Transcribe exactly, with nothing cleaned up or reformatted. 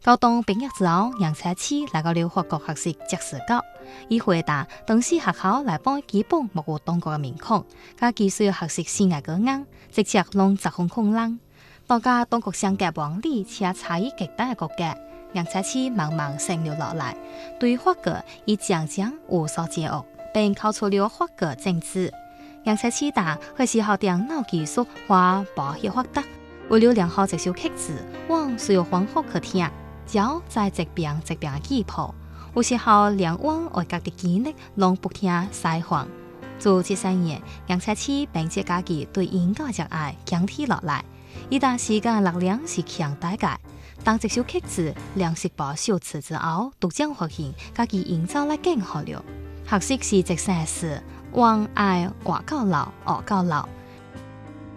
高中毕业之後，楊彩綺來到了法國學習哲史角。伊回答當時學校來幫基本沒有當過嘅面孔，加繼續學習新嘅語言，直接弄雜空空浪。大家當國相隔萬里且差異極大嘅國家，楊彩綺慢慢靜了落來，對法國已漸漸無所戒惡，並考出了法國政治。楊彩綺答開始學電腦技術和保險法則，為了良好這首曲子，往需要歡學去聽。教在這邊這邊記譜，有時候連往外國的記憶攏不聽使喚。做這三年，楊彩綺並且家己對音樂熱愛堅持落來。一旦時間力量是強大嘅，當這首曲子兩識播首次之後，都將發現家己營造得更好了。學習是一件事，往愛活到老，學到老。